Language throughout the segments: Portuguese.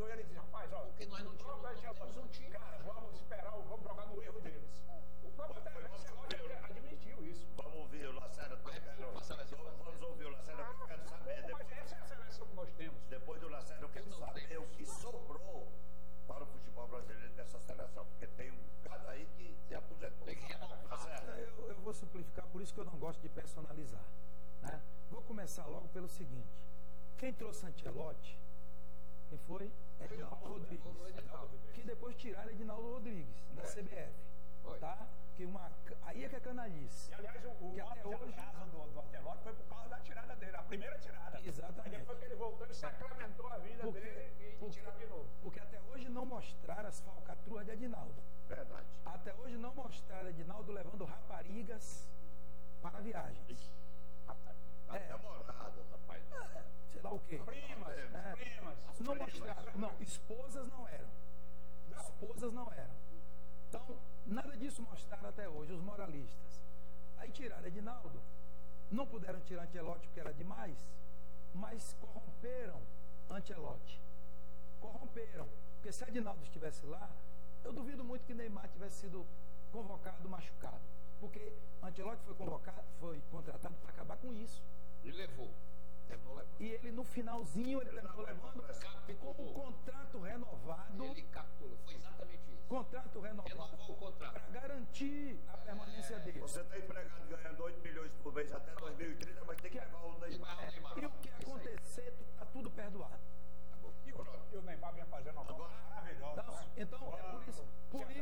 Então ele diz, rapaz, ó, porque nós não tínhamos um time. Cara, vamos esperar, vamos jogar no erro deles. O próprio Ancelotti admitiu isso. Vamos ouvir o Lacerda. Vamos ouvir o Lacerda, que eu quero saber. Mas essa é a seleção que nós temos. Depois do Lacerda, eu quero saber o que sobrou para o futebol brasileiro dessa seleção. Porque tem um cara aí que se aposentou. Tem que renovar. Eu vou simplificar, por isso que eu não gosto de personalizar. Né? Vou começar logo pelo seguinte. Quem trouxe Ancelotti, quem foi? Edinaldo Rodrigues. Que depois tiraram Edinaldo Rodrigues, da CBF. Tá? Que aí é que é canalice. E aliás, o até hoje caso do Ancelotti foi por causa da tirada dele, a primeira tirada. Exatamente. Aí depois que ele voltou, ele sacramentou a vida dele e tirou de novo. Porque até hoje não mostraram as falcatruas de Edinaldo. Verdade. Até hoje não mostraram Edinaldo levando raparigas para viagens. Namorada, rapaz. Sei lá o quê. Primas. Não mostraram. Não, esposas não eram. Esposas não eram. Então, nada disso mostraram até hoje, os moralistas. Aí tiraram Edinaldo. Não puderam tirar Ancelotti porque era demais, mas corromperam Ancelotti. Corromperam. Porque se Edinaldo estivesse lá, eu duvido muito que Neymar tivesse sido convocado machucado. Porque Ancelotti foi contratado para acabar com isso. E levou. E ele no finalzinho ele terminou levando com um contrato renovado. Ele capitulou, foi exatamente isso. Contrato renovado. Renovou o contrato. Para garantir a permanência dele. Você está empregado ganhando 8 milhões por mês até 2030, mas tem que levar o Neymar. E o que acontecer, está tudo perdoado. E o Neymar vem fazendo uma coisa maravilhosa. Então, é por isso.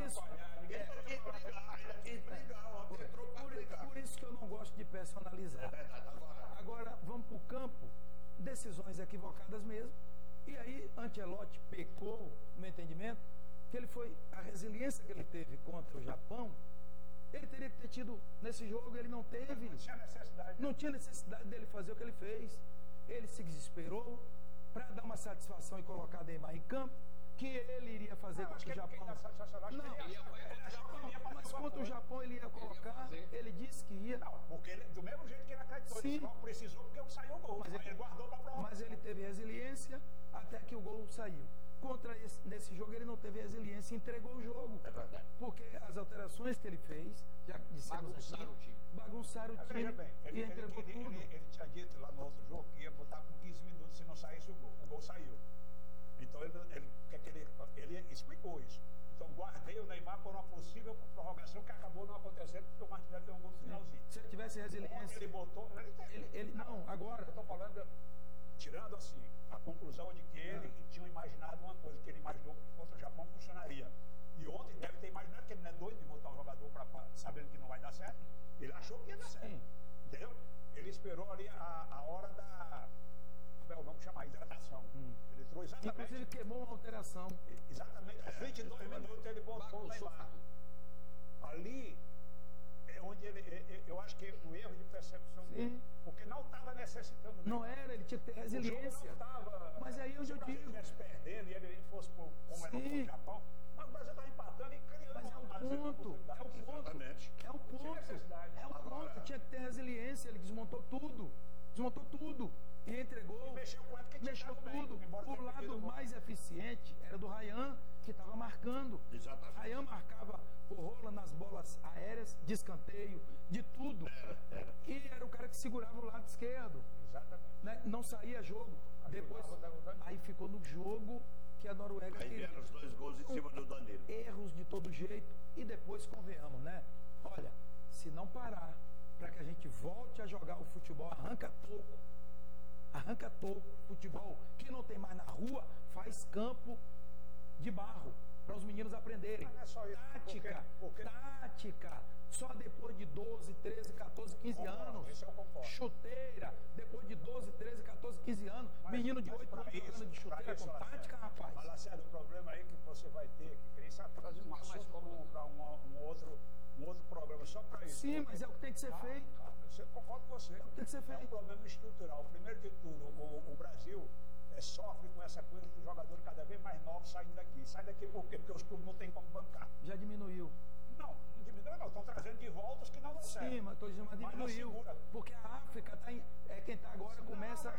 Por isso que eu não gosto de personalizar. Agora, vamos para o campo, decisões equivocadas mesmo. E aí, Ancelotti pecou, no meu entendimento, que ele foi, a resiliência que ele teve contra o Japão, ele teria que ter tido nesse jogo, ele não teve. Não tinha necessidade. Não tinha necessidade dele fazer o que ele fez. Ele se desesperou para dar uma satisfação e colocar Neymar em campo, que ele iria fazer contra o Japão. Mas contra o Japão ele ia colocar, ele disse que ia. Não, porque ele, do mesmo jeito que ele acreditou, ele só precisou porque saiu o gol. Mas ele guardou para prova. Mas ele teve resiliência até que o gol saiu. Nesse jogo ele não teve resiliência e entregou o jogo. Porque as alterações que ele fez, já dissemos aqui, bagunçaram o time e entregou tudo. Ele tinha dito lá no outro jogo que ia botar com 15 minutos se não saísse o gol. O gol saiu. Então ele explicou isso. Então guardei o Neymar por uma possível prorrogação que acabou não acontecendo porque o Martinelli deu um gol no finalzinho. Se ele tivesse resiliência. Ele botou. Não, agora. Eu estou falando, tirando assim, a conclusão de que ele tinha imaginado uma coisa, que ele imaginou que contra o Japão funcionaria. E ontem deve ter imaginado que ele não é doido de botar o jogador sabendo que não vai dar certo. Ele achou que ia dar certo. Entendeu? Ele esperou ali a hora da. Vamos chamar hidratação. Ele trouxe exatamente. Inclusive queimou uma alteração. Exatamente. Aos 22 minutos ele botou o Neymar. Ali é onde eu acho que o erro de percepção dele. Porque não estava necessitando dele. Não era, ele tinha que ter resiliência. Mas aí onde eu digo. Se o Brasil estivesse perdendo e ele fosse como era o Japão, mas o Brasil estava empatando e criando. Mas é o ponto. É o ponto. Tinha que ter resiliência. Ele desmontou tudo. E entregou. E mexeu tudo. O lado mais eficiente era do Ryan, que estava marcando. Exatamente. Ryan marcava o Rola nas bolas aéreas, de escanteio, de tudo. E era o cara que segurava o lado esquerdo. Exatamente. Né? Não saía jogo. Depois, aí ficou no jogo que a Noruega queria. Aí vieram os 2 gols em cima do Danilo. Erros de todo jeito. E depois convenhamos, né? Olha, se não parar para que a gente volte a jogar o futebol, arranca toco, futebol que não tem mais na rua, faz campo de barro, para os meninos aprenderem. Mas não é só isso, tática, só depois de 12, 13, 14, 15 anos, chuteira, depois de 12, 13, 14, 15 anos, menino de 8 anos jogando de chuteira com tática, rapaz. Mas, Lacerda, o problema aí que você vai ter que querer trazer um assunto para um outro programa só para isso. Sim, mas é o que tem que ser feito. Eu concordo com você. É o que tem que ser feito. É um problema estrutural. Primeiro de tudo, o Brasil sofre com essa coisa do jogador cada vez mais novo saindo daqui. Sai daqui por quê? Porque os clubes não têm como bancar. Já diminuiu. Não diminuiu não. Estão trazendo de volta os que não vão ser. Sim, mas estou dizendo, mas diminuiu. Porque a África quem está agora começa